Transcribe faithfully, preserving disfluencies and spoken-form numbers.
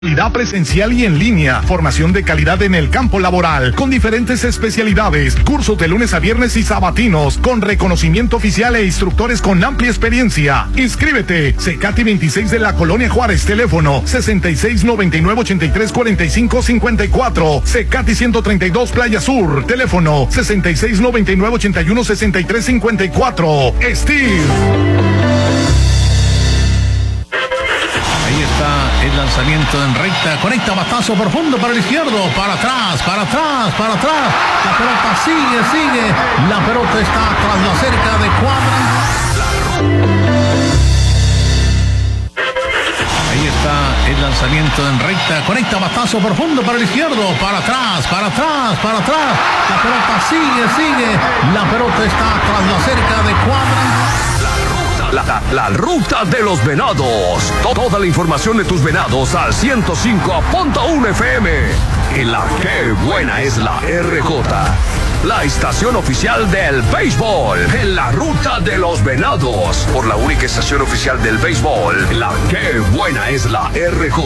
Presencial y en línea, formación de calidad en el campo laboral, con diferentes especialidades, cursos de lunes a viernes y sabatinos, con reconocimiento oficial e instructores con amplia experiencia. Inscríbete, Cecati veintiséis de la Colonia Juárez, teléfono sesenta y seis noventa y nueve ochenta y tres cuarenta y cinco cincuenta y cuatro, Cecati ciento treinta y dos Playa Sur, teléfono sesenta y seis noventa y nueve ochenta y uno sesenta y tres cincuenta y cuatro. Steve. Ahí está el lanzamiento en recta, conecta batazo profundo para el izquierdo, para atrás, para atrás, para atrás, la pelota sigue, sigue, la pelota está tras la cerca de cuadra. Ahí está el lanzamiento en recta, conecta batazo profundo para el izquierdo, para atrás, para atrás, para atrás, la pelota sigue, sigue, la pelota está tras la cerca de cuadra. La, la, la ruta de los venados. Toda la información de tus venados al ciento cinco punto uno F M. En la que buena es la R J. La estación oficial del béisbol. En la ruta de los venados. Por la única estación oficial del béisbol. La que buena es la R J.